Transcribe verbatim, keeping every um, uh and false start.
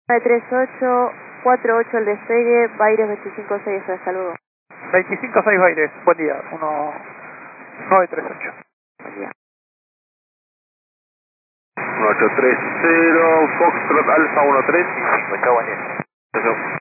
nueve tres ocho cuatro ocho el despegue, Baires veinticinco seis, hasta luego. veinticinco seis Baires, buen día, uno nueve tres ocho. Buen día. uno ocho tres cero, Foxtrot Alfa uno tres y cinco, chao, buen día. Chao, chao.